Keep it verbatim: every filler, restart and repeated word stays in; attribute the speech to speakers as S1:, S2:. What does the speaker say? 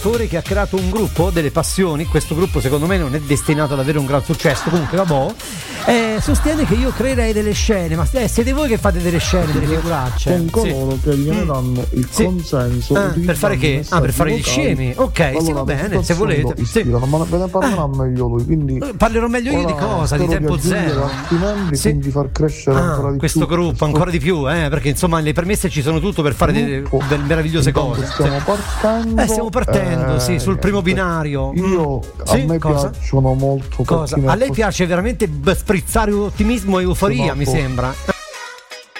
S1: che ha creato un gruppo delle passioni. Questo gruppo secondo me non è destinato ad avere un gran successo, comunque vabbè, eh, sostiene che io creerei delle scene, ma eh, siete voi che fate delle scene, delle figuracce
S2: con coloro
S1: sì.
S2: che gliene danno il sì. consenso
S1: ah, per fare che? Ah, per fare gli scemi, ok, allora, sì, va bene, se volete sì.
S2: ma ve ne parlerà ah. meglio lui, quindi
S1: parlerò meglio io di cosa? Di tempo zero
S2: membri, sì. quindi far crescere ah, ancora di
S1: questo
S2: più
S1: gruppo questo... ancora di più, eh, perché insomma le premesse ci sono tutto per fare delle, delle meravigliose cose.
S2: Stiamo sì. partendo
S1: eh, stiamo partendo, eh, sì, sul primo binario.
S2: Io a
S1: sì?
S2: me
S1: cosa?
S2: piacciono molto
S1: cosa? A lei piace veramente sprizzare ottimismo e euforia, esatto. mi sembra.